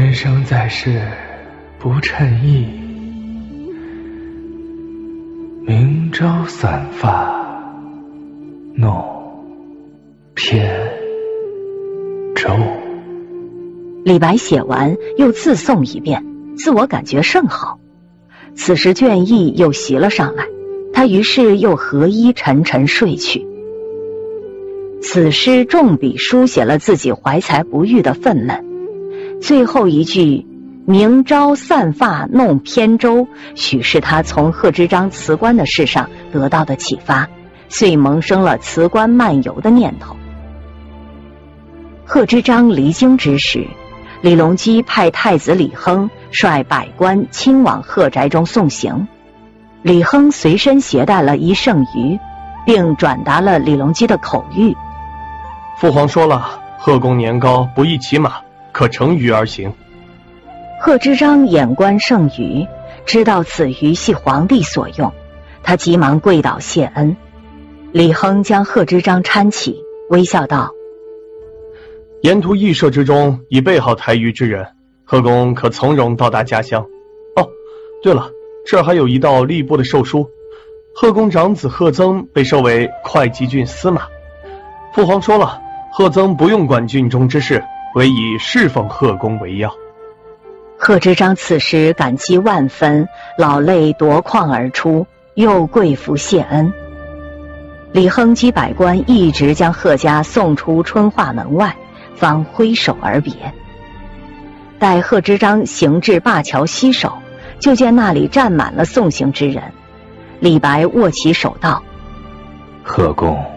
人生在世不称意，明朝散发弄扁舟。 李白写完又自诵一遍，自我感觉甚好。此时倦意又袭了上来，他于是又合衣沉沉睡去。此诗重笔书写了自己怀才不遇的愤懑，最后一句明朝散发弄扁舟，许是他从贺知章辞官的事上得到的启发，遂萌生了辞官漫游的念头。贺知章离京之时，李隆基派太子李亨率百官亲往贺宅中送行，李亨随身携带了一剩鱼，并转达了李隆基的口谕。 父皇说了，贺公年高，不宜骑马，可乘鱼而行。 贺知章眼观剩鱼，知道此鱼系皇帝所用，他急忙跪倒谢恩。李亨将贺知章搀起，微笑道： 沿途驿舍之中已备好抬鱼之人，贺公可从容到达家乡。哦，对了，这儿还有一道吏部的授书，贺公长子贺增被授为会稽郡司马。父皇说了，贺增不用管郡中之事，唯以侍奉贺公为要。 贺知章此时感激万分，老泪夺眶而出，又跪伏谢恩。李亨及百官一直将贺家送出春化门外，方挥手而别。待贺知章行至灞桥西首，就见那里站满了送行之人。李白握起手道： 贺公